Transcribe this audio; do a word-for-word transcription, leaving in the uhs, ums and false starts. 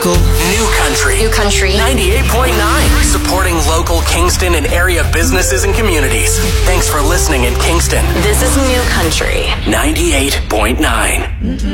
New Country. New Country. ninety-eight point nine. Supporting local Kingston and area businesses and communities. Thanks for listening in Kingston. This is New Country. ninety-eight point nine.